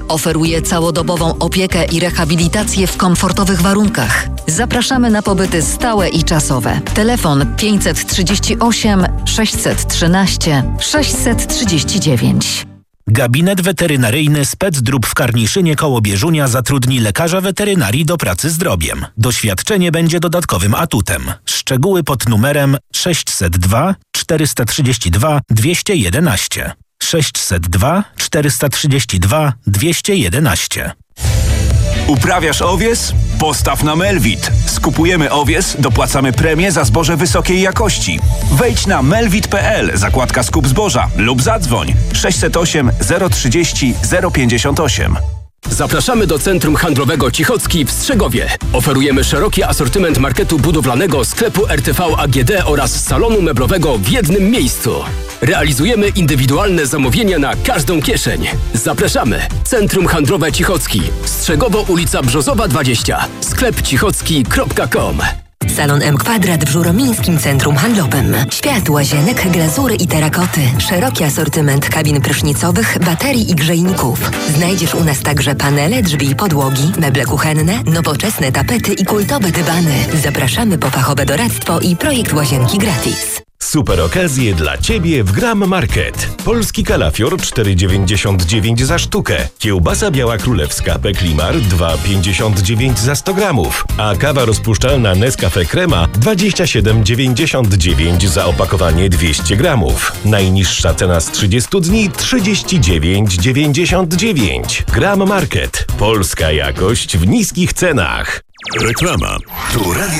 Oferuje całodobową opiekę i rehabilitację w komfortowych warunkach. Zapraszamy na pobyty stałe i czasowe. Telefon 538 613 639. Gabinet weterynaryjny Specdrób w Karniszynie koło Bieżunia zatrudni lekarza weterynarii do pracy z drobiem. Doświadczenie będzie dodatkowym atutem. Szczegóły pod numerem 602 432 211. 602 432 211. Uprawiasz owies? Postaw na Melvit. Skupujemy owies, dopłacamy premię za zboże wysokiej jakości. Wejdź na melvit.pl, zakładka skup zboża lub zadzwoń 608 030 058. Zapraszamy do Centrum Handlowego Cichocki w Strzegowie. Oferujemy szeroki asortyment marketu budowlanego, sklepu RTV AGD oraz salonu meblowego w jednym miejscu. Realizujemy indywidualne zamówienia na każdą kieszeń. Zapraszamy. Centrum Handlowe Cichocki. Strzegowo, ulica Brzozowa 20. Sklep cichocki.com. Salon M Kwadrat w Żuromińskim Centrum Handlowym. Świat, łazienek, glazury i terakoty. Szeroki asortyment kabin prysznicowych, baterii i grzejników. Znajdziesz u nas także panele, drzwi i podłogi, meble kuchenne, nowoczesne tapety i kultowe dywany. Zapraszamy po fachowe doradztwo i projekt łazienki gratis. Super okazje dla Ciebie w Gram Market. Polski kalafior 4,99 za sztukę. Kiełbasa biała królewska Peklimar 2,59 za 100 gramów. A kawa rozpuszczalna Nescafe Crema 27,99 za opakowanie 200 gramów. Najniższa cena z 30 dni 39,99. Gram Market. Polska jakość w niskich cenach. Reklama. Tu Radio